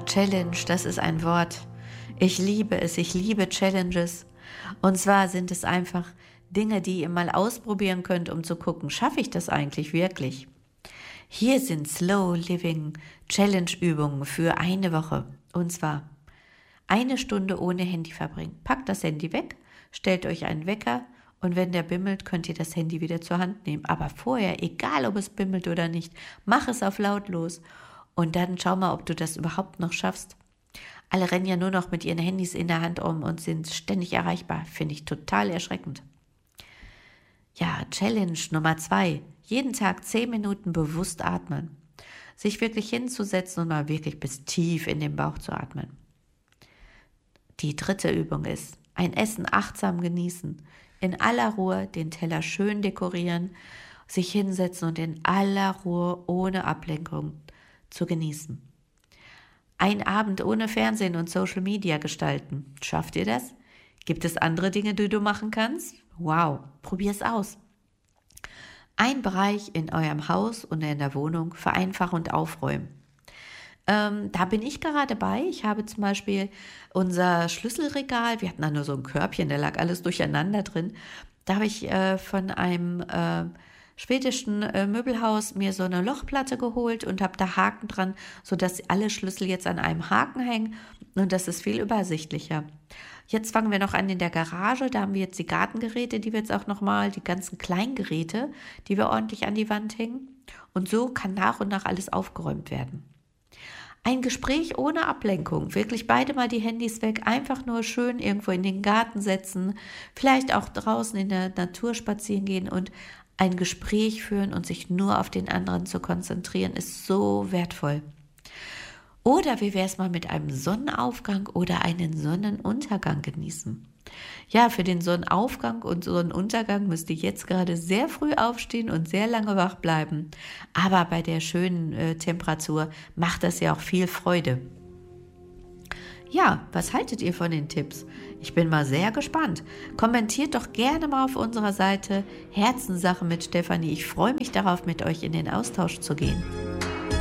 Challenge, das ist ein Wort. Ich liebe es, ich liebe Challenges. Und zwar sind es einfach Dinge, die ihr mal ausprobieren könnt, um zu gucken, schaffe ich das eigentlich wirklich? Hier sind Slow Living Challenge Übungen für eine Woche. Und zwar 1 Stunde ohne Handy verbringen. Packt das Handy weg, stellt euch einen Wecker und wenn der bimmelt, könnt ihr das Handy wieder zur Hand nehmen. Aber vorher, egal ob es bimmelt oder nicht, mach es auf lautlos und dann schau mal, ob du das überhaupt noch schaffst. Alle rennen ja nur noch mit ihren Handys in der Hand um und sind ständig erreichbar. Finde ich total erschreckend. Ja, Challenge Nummer 2. Jeden Tag 10 Minuten bewusst atmen. Sich wirklich hinzusetzen und mal wirklich bis tief in den Bauch zu atmen. Die 3. Übung ist, ein Essen achtsam genießen. In aller Ruhe den Teller schön dekorieren, sich hinsetzen und in aller Ruhe ohne Ablenkung zu genießen. Ein Abend ohne Fernsehen und Social Media gestalten. Schafft ihr das? Gibt es andere Dinge, die du machen kannst? Wow, probier's aus. Ein Bereich in eurem Haus und in der Wohnung vereinfachen und aufräumen. Da bin ich gerade bei. Ich habe zum Beispiel unser Schlüsselregal, wir hatten da nur so ein Körbchen, da lag alles durcheinander drin. Da habe ich von einem schwedischen Möbelhaus mir so eine Lochplatte geholt und habe da Haken dran, sodass alle Schlüssel jetzt an einem Haken hängen und das ist viel übersichtlicher. Jetzt fangen wir noch an in der Garage, da haben wir jetzt die Gartengeräte, die wir jetzt auch nochmal, die ganzen Kleingeräte, die wir ordentlich an die Wand hängen und so kann nach und nach alles aufgeräumt werden. Ein Gespräch ohne Ablenkung, wirklich beide mal die Handys weg, einfach nur schön irgendwo in den Garten setzen, vielleicht auch draußen in der Natur spazieren gehen und ein Gespräch führen und sich nur auf den anderen zu konzentrieren, ist so wertvoll. Oder wie wäre es mal mit einem Sonnenaufgang oder einen Sonnenuntergang genießen? Ja, für den Sonnenaufgang und Sonnenuntergang müsst ihr jetzt gerade sehr früh aufstehen und sehr lange wach bleiben. Aber bei der schönen Temperatur macht das ja auch viel Freude. Ja, was haltet ihr von den Tipps? Ich bin mal sehr gespannt. Kommentiert doch gerne mal auf unserer Seite Herzenssache mit Stefanie. Ich freue mich darauf, mit euch in den Austausch zu gehen.